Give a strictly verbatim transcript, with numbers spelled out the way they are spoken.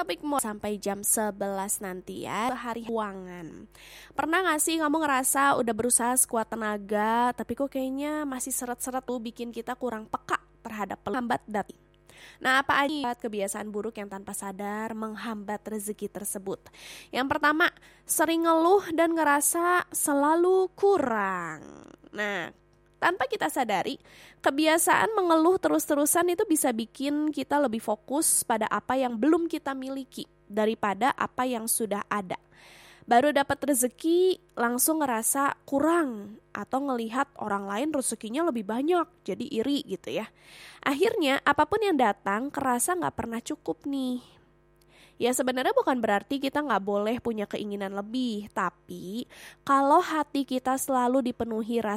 topik mau sampai jam sebelas nanti ya, hari keuangan. Pernah gak sih kamu ngerasa udah berusaha sekuat tenaga, tapi kok kayaknya masih seret-seret tuh bikin kita kurang peka terhadap penghambat dati. Nah, apa aja kebiasaan buruk yang tanpa sadar menghambat rezeki tersebut? Yang pertama, sering ngeluh dan ngerasa selalu kurang. Nah, tanpa kita sadari, kebiasaan mengeluh terus-terusan itu bisa bikin kita lebih fokus pada apa yang belum kita miliki daripada apa yang sudah ada. Baru dapat rezeki langsung ngerasa kurang atau ngelihat orang lain rezekinya lebih banyak, jadi iri gitu ya. Akhirnya apapun yang datang kerasa gak pernah cukup nih. Ya sebenarnya bukan berarti kita gak boleh punya keinginan lebih, tapi kalau hati kita selalu dipenuhi rasa